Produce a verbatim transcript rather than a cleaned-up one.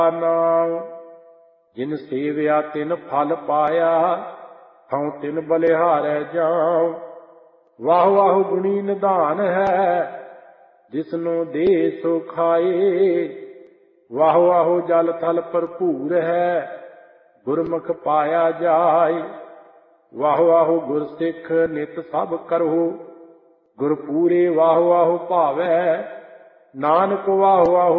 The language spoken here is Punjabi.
ਨਾਮ ਜਿਨ ਸੇਵਿਆ ਤਿਨ ਫਲ ਪਾਇਆ, ਥਉ ਤਿਨ ਬਲਿਹਾਰੈ ਜਾਉ। ਵਾਹ ਵਾਹ ਗੁਣੀ ਨਿਧਾਨ ਹੈ, ਜਿਸਨੂੰ ਦੇ ਸੋ ਖਾਏ। ਵਾਹ ਵਾਹ ਜਲ ਥਲ ਭਰਪੂਰ ਹੈ, ਗੁਰਮੁਖ ਪਾਇਆ ਜਾਏ। ਵਾਹ ਵਾਹ ਗੁਰ ਸਿੱਖ ਨਿਤ ਸਭ ਕਰੋ, ਗੁਰ ਪੂਰੇ ਵਾਹ ਵਾਹ ਭਾਵੈ। ਨਾਨਕ ਵਾਹ ਵਾਹ